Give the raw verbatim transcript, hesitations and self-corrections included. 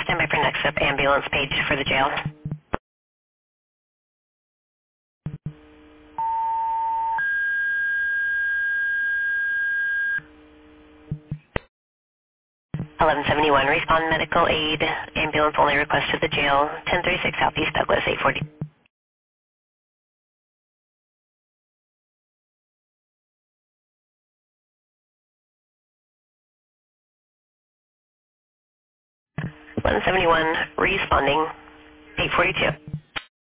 Stand by for next up ambulance page for the jail. eleven seventy-one, respond medical aid. Ambulance only request to the jail. ten thirty-six Southeast Douglas, eight forty. eleven seventy-one, responding, eight forty-two.